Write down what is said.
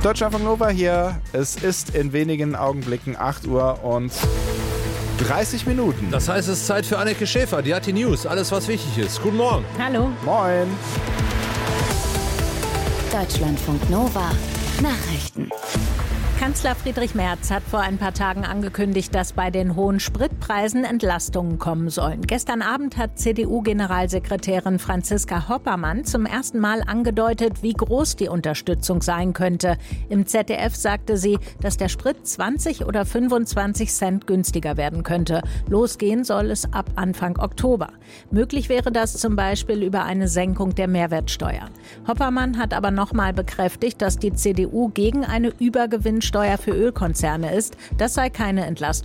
Deutschlandfunk Nova hier. Es ist in wenigen Augenblicken 8 Uhr und 30 Minuten. Das heißt, es ist Zeit für Anneke Schäfer. Die hat die News. Alles, was wichtig ist. Guten Morgen. Hallo. Moin. Deutschlandfunk Nova. Nachrichten. Kanzler Friedrich Merz hat vor ein paar Tagen angekündigt, dass bei den hohen Spritpreisen Entlastungen kommen sollen. Gestern Abend hat CDU-Generalsekretärin Franziska Hoppermann zum ersten Mal angedeutet, wie groß die Unterstützung sein könnte. Im ZDF sagte sie, dass der Sprit 20 oder 25 Cent günstiger werden könnte. Losgehen soll es ab Anfang Oktober. Möglich wäre das zum Beispiel über eine Senkung der Mehrwertsteuer. Hoppermann hat aber nochmal bekräftigt, dass die CDU gegen eine Übergewinnsteuer für Ölkonzerne ist. Das sei keine Entlastung